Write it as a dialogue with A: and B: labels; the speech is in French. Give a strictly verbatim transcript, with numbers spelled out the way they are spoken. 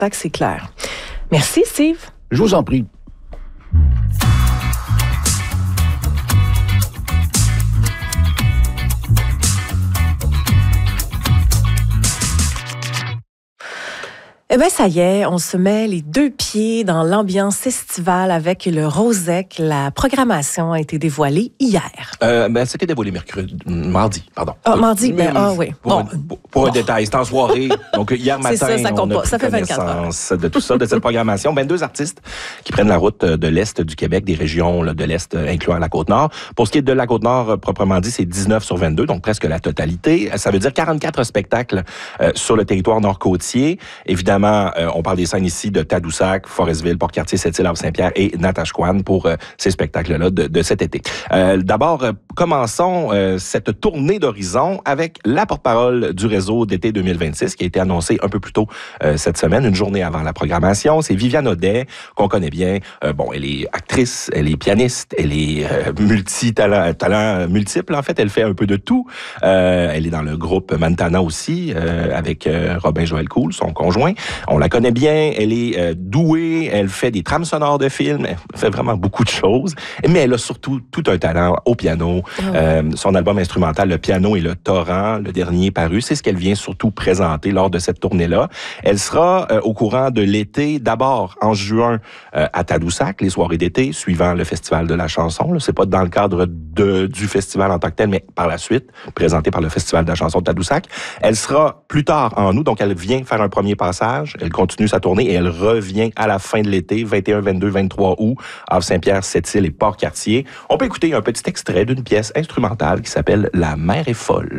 A: spectacle, c'est clair. Merci, Steve.
B: Je vous en prie.
A: Eh bien, ça y est, on se met les deux pieds dans l'ambiance estivale avec le Rosec. La programmation a été dévoilée hier.
C: Euh, ben, c'était dévoilé mercredi, mardi, pardon.
A: Ah, mardi, ben, ah oui.
C: Pour,
A: Bon.
C: un, pour, pour
A: Bon.
C: un détail, c'est en soirée. Donc, hier matin,
A: ça, ça compte
C: on a
A: pas.
C: pris
A: Ça fait vingt-quatre
C: connaissance de tout ça, de cette programmation. vingt-deux artistes qui prennent la route de l'Est du Québec, des régions là, de l'Est, incluant la Côte-Nord. Pour ce qui est de la Côte-Nord, proprement dit, c'est dix-neuf sur vingt-deux, donc presque la totalité. Ça veut dire quarante-quatre spectacles euh, sur le territoire nord-côtier. Évidemment, euh, on parle des scènes ici de Tadoussac, Forestville, Port-Cartier, Sept-Îles, Havre-Saint-Pierre et Natashquan pour euh, ces spectacles-là de, de cet été. Euh, d'abord, euh, commençons euh, cette tournée d'horizon avec la porte-parole du réseau d'été deux mille vingt-six qui a été annoncée un peu plus tôt euh, cette semaine, une journée avant la programmation. C'est Viviane Audet, qu'on connaît bien. Euh, bon, elle est actrice, elle est pianiste, elle est euh, multi-talent, talent multiple. En fait, elle fait un peu de tout. Euh, elle est dans le groupe Montana aussi, euh, avec euh, Robin Joël Cool, son conjoint. On la connaît bien, elle est euh, douée, elle fait des trames sonores de films, elle fait vraiment beaucoup de choses, mais elle a surtout tout un talent au piano. Oh. Euh, son album instrumental, Le piano et le torrent, le dernier paru, c'est ce qu'elle vient surtout présenter lors de cette tournée-là. Elle sera euh, au courant de l'été, d'abord en juin euh, à Tadoussac, les soirées d'été, suivant le Festival de la chanson. Là, c'est pas dans le cadre de, du festival en tant que tel, mais par la suite, présenté par le Festival de la chanson de Tadoussac. Elle sera plus tard en août, donc elle vient faire un premier passage, elle continue sa tournée et elle revient à la fin de l'été, vingt et un, vingt-deux, vingt-trois août, Havre-Saint-Pierre, Sept-Îles et Port-Cartier. On peut écouter un petit extrait d'une pièce instrumentale qui s'appelle « La mer est folle ».